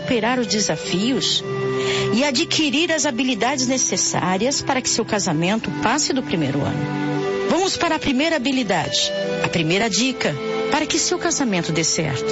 superar os desafios e adquirir as habilidades necessárias para que seu casamento passe do primeiro ano. Vamos para a primeira habilidade, a primeira dica para que seu casamento dê certo.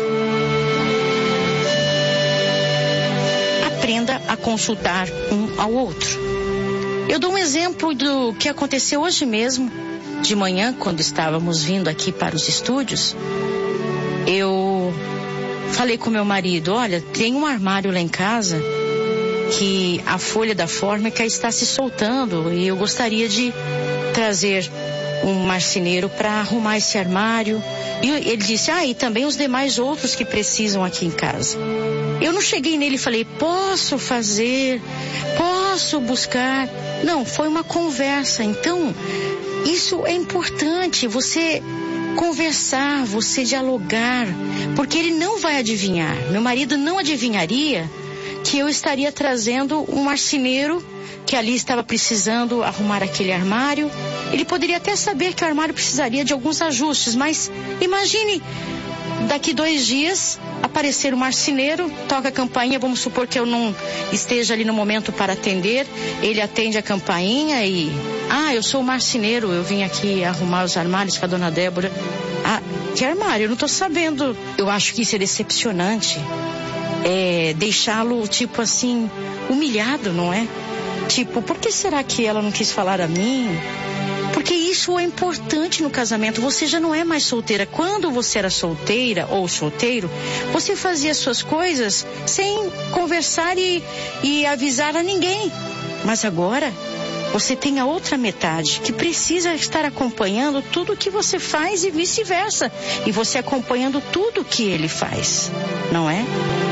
Aprenda a consultar um ao outro. Eu dou um exemplo do que aconteceu hoje mesmo, de manhã, quando estávamos vindo aqui para os estúdios. Eu falei com meu marido, olha, tem um armário lá em casa que a folha da fórmica está se soltando e eu gostaria de trazer um marceneiro para arrumar esse armário. E ele disse, e também os demais outros que precisam aqui em casa. Eu não cheguei nele e falei, posso fazer, posso buscar. Não, foi uma conversa. Então, isso é importante, você conversar, você dialogar, porque ele não vai adivinhar. Meu marido não adivinharia que eu estaria trazendo um marceneiro que ali estava precisando arrumar aquele armário. Ele poderia até saber que o armário precisaria de alguns ajustes, mas imagine, daqui 2 dias, aparecer um marceneiro, toca a campainha, vamos supor que eu não esteja ali no momento para atender, ele atende a campainha e... eu sou o marceneiro, eu vim aqui arrumar os armários com a dona Débora. Que armário? Eu não estou sabendo. Eu acho que isso é decepcionante. Deixá-lo, tipo assim, humilhado, não é? Tipo, por que será que ela não quis falar a mim? Porque isso é importante no casamento. Você já não é mais solteira. Quando você era solteira ou solteiro, você fazia suas coisas sem conversar e avisar a ninguém. Mas agora, você tem a outra metade que precisa estar acompanhando tudo o que você faz e vice-versa. E você acompanhando tudo o que ele faz, não é?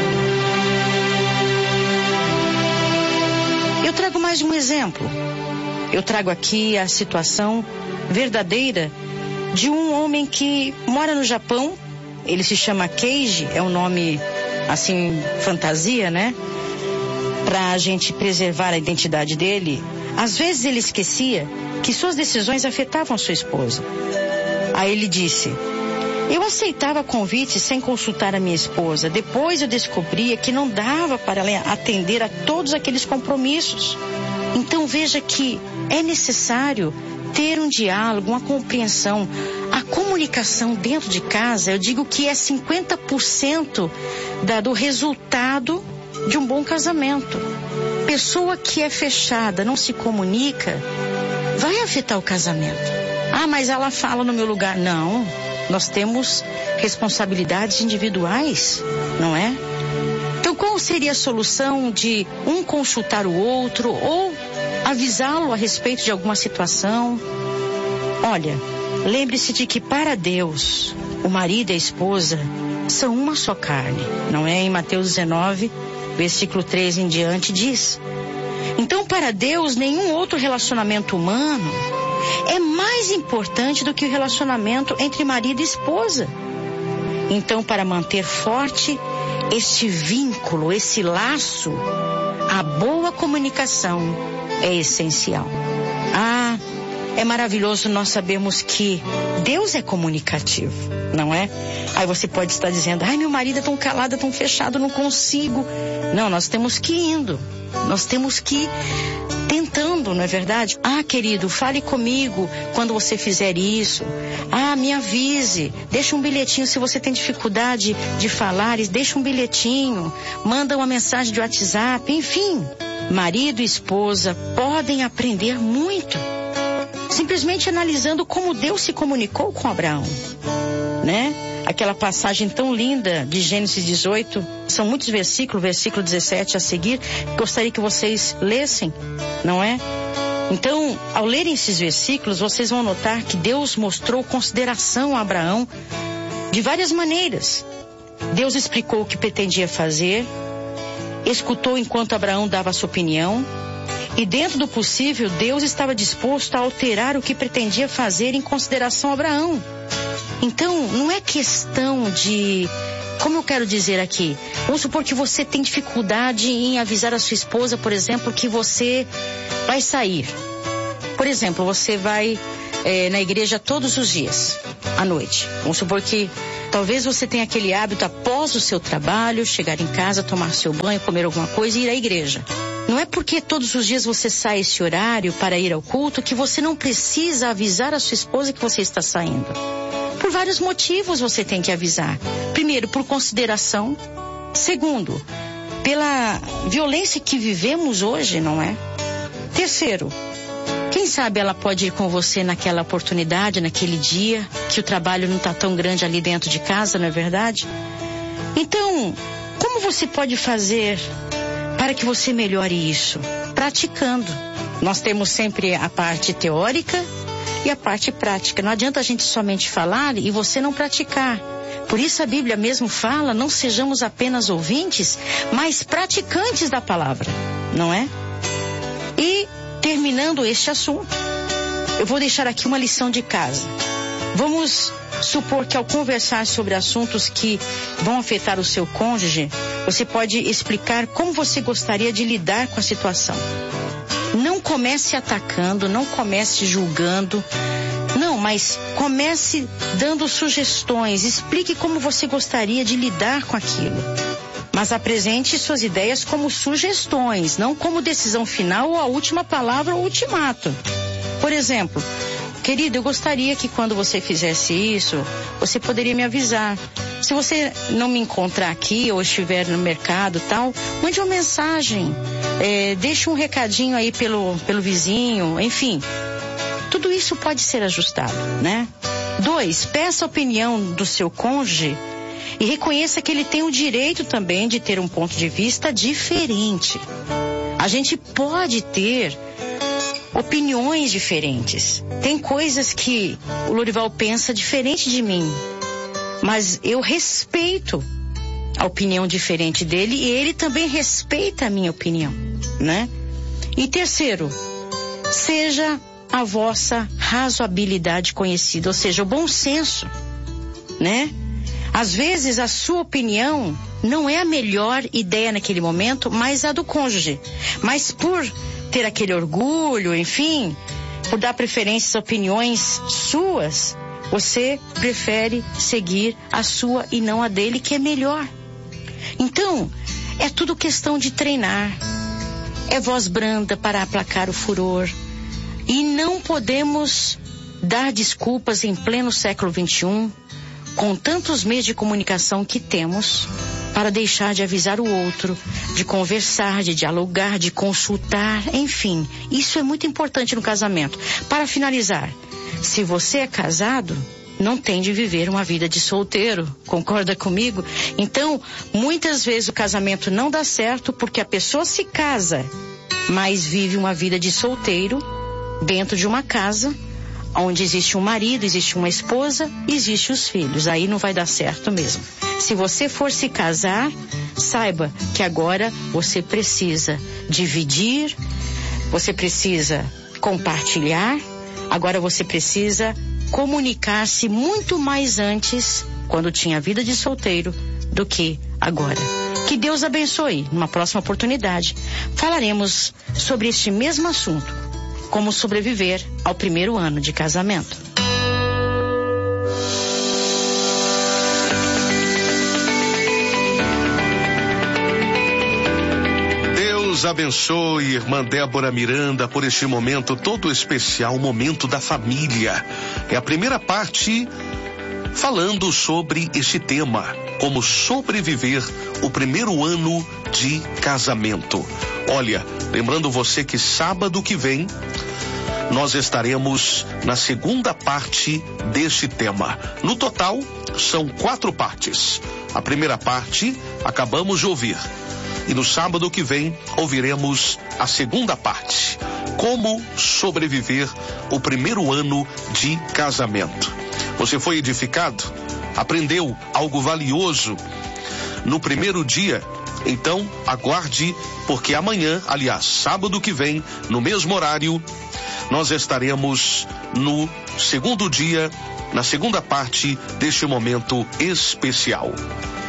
Eu trago mais um exemplo. Eu trago aqui a situação verdadeira de um homem que mora no Japão. Ele se chama Keiji, é um nome assim, fantasia, né? Pra gente preservar a identidade dele. Às vezes ele esquecia que suas decisões afetavam sua esposa. Aí ele disse, eu aceitava convites sem consultar a minha esposa. Depois eu descobria que não dava para ela atender a todos aqueles compromissos. Então veja que é necessário ter um diálogo, uma compreensão. A comunicação dentro de casa, eu digo que é 50% do resultado de um bom casamento. Pessoa que é fechada, não se comunica, vai afetar o casamento. Mas ela fala no meu lugar. Não, nós temos responsabilidades individuais, não é? Então qual seria a solução de um consultar o outro ou avisá-lo a respeito de alguma situação? Olha, lembre-se de que para Deus, o marido e a esposa são uma só carne, não é? Em Mateus 19, versículo 3 em diante diz. Então para Deus, nenhum outro relacionamento humano é mais importante do que o relacionamento entre marido e esposa. Então, para manter forte este vínculo, esse laço, a boa comunicação é essencial. É maravilhoso nós sabermos que Deus é comunicativo, não é? Aí você pode estar dizendo, meu marido é tão calado, é tão fechado, não consigo. Não, nós temos que ir indo, nós temos que ir tentando, não é verdade? Querido, fale comigo quando você fizer isso. Me avise, deixa um bilhetinho se você tem dificuldade de falar, deixa um bilhetinho, manda uma mensagem de WhatsApp, enfim. Marido e esposa podem aprender muito, simplesmente analisando como Deus se comunicou com Abraão, né? Aquela passagem tão linda de Gênesis 18, são muitos versículos, versículo 17 a seguir, gostaria que vocês lessem, não é? Então, ao lerem esses versículos, vocês vão notar que Deus mostrou consideração a Abraão de várias maneiras. Deus explicou o que pretendia fazer, escutou enquanto Abraão dava a sua opinião, e dentro do possível, Deus estava disposto a alterar o que pretendia fazer em consideração a Abraão. Então, não é questão de... Como eu quero dizer aqui? Vamos supor que você tem dificuldade em avisar a sua esposa, por exemplo, que você vai sair. Por exemplo, você vai na igreja todos os dias, à noite. Vamos supor que talvez você tenha aquele hábito após o seu trabalho, chegar em casa, tomar seu banho, comer alguma coisa e ir à igreja. Não é porque todos os dias você sai esse horário para ir ao culto que você não precisa avisar a sua esposa que você está saindo. Por vários motivos você tem que avisar. Primeiro, por consideração. Segundo, pela violência que vivemos hoje, não é? Terceiro, quem sabe ela pode ir com você naquela oportunidade, naquele dia, que o trabalho não está tão grande ali dentro de casa, não é verdade? Então, como você pode fazer para que você melhore isso? Praticando. Nós temos sempre a parte teórica e a parte prática. Não adianta a gente somente falar e você não praticar. Por isso a Bíblia mesmo fala, não sejamos apenas ouvintes, mas praticantes da palavra, não é? E terminando este assunto, eu vou deixar aqui uma lição de casa. Vamos supor que ao conversar sobre assuntos que vão afetar o seu cônjuge, você pode explicar como você gostaria de lidar com a situação. Não comece atacando, não comece julgando, não, mas comece dando sugestões, explique como você gostaria de lidar com aquilo. Mas apresente suas ideias como sugestões, não como decisão final ou a última palavra ou ultimato. Por exemplo, querido, eu gostaria que quando você fizesse isso, você poderia me avisar. Se você não me encontrar aqui ou estiver no mercado e tal, mande uma mensagem, deixe um recadinho aí pelo vizinho, enfim. Tudo isso pode ser ajustado, né? 2, peça a opinião do seu cônjuge e reconheça que ele tem o direito também de ter um ponto de vista diferente. A gente pode ter opiniões diferentes. Tem coisas que o Lorival pensa diferente de mim, mas eu respeito a opinião diferente dele e ele também respeita a minha opinião, né? E terceiro, seja a vossa razoabilidade conhecida, ou seja, o bom senso, né? Às vezes a sua opinião não é a melhor ideia naquele momento, mas a do cônjuge. Mas por ter aquele orgulho, enfim, por dar preferência às opiniões suas, você prefere seguir a sua e não a dele, que é melhor. Então, é tudo questão de treinar. É voz branda para aplacar o furor. E não podemos dar desculpas em pleno século XXI, com tantos meios de comunicação que temos, para deixar de avisar o outro, de conversar, de dialogar, de consultar, enfim. Isso é muito importante no casamento. Para finalizar, se você é casado, não tem de viver uma vida de solteiro, concorda comigo? Então, muitas vezes o casamento não dá certo porque a pessoa se casa, mas vive uma vida de solteiro dentro de uma casa onde existe um marido, existe uma esposa, existe os filhos. Aí não vai dar certo mesmo. Se você for se casar, saiba que agora você precisa dividir, você precisa compartilhar, agora você precisa comunicar-se muito mais antes, quando tinha vida de solteiro, do que agora. Que Deus abençoe. Numa próxima oportunidade, falaremos sobre este mesmo assunto. Como sobreviver ao primeiro ano de casamento. Deus abençoe, irmã Débora Miranda, por este momento todo especial, o momento da família. É a primeira parte falando sobre este tema, como sobreviver o primeiro ano de casamento. Olha, lembrando você que sábado que vem nós estaremos na segunda parte deste tema. No total, são 4 partes. A primeira parte acabamos de ouvir. E no sábado que vem ouviremos a segunda parte. Como sobreviver o primeiro ano de casamento. Você foi edificado? Aprendeu algo valioso no primeiro dia? Então, aguarde, porque amanhã, aliás, sábado que vem, no mesmo horário, nós estaremos no segundo dia, na segunda parte deste momento especial.